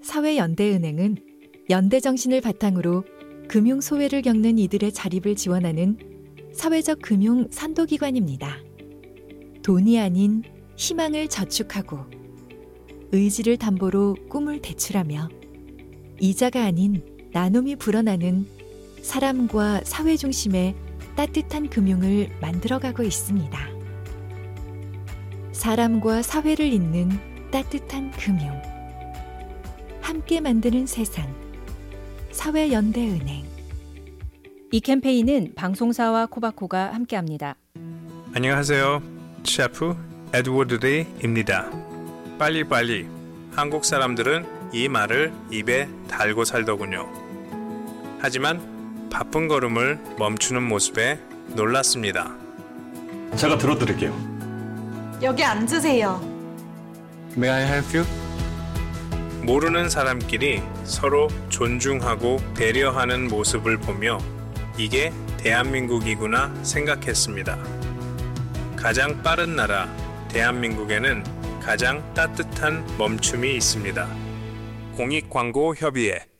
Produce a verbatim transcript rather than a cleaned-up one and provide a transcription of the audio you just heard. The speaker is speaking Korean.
사회연대은행은 연대 정신을 바탕으로 금융 소외를 겪는 이들의 자립을 지원하는 사회적 금융 선도기관입니다. 돈이 아닌 희망을 저축하고 의지를 담보로 꿈을 대출하며 이자가 아닌 나눔이 불어나는 사람과 사회 중심의 따뜻한 금융을 만들어가고 있습니다. 사람과 사회를 잇는 따뜻한 금융. 함께 만드는 세상. 사회연대은행. 이 캠페인은 방송사와 코바코가 함께합니다. 안녕하세요. 셰프 에드워드 데이입니다. 빨리빨리. 한국 사람들은 이 말을 입에 달고 살더군요. 하지만 바쁜 걸음을 멈추는 모습에 놀랐습니다. 제가 들어드릴게요. 여기 앉으세요. May I help you? 모르는 사람끼리 서로 존중하고 배려하는 모습을 보며 이게 대한민국이구나 생각했습니다. 가장 빠른 나라 대한민국에는 가장 따뜻한 멈춤이 있습니다. 공익광고협의회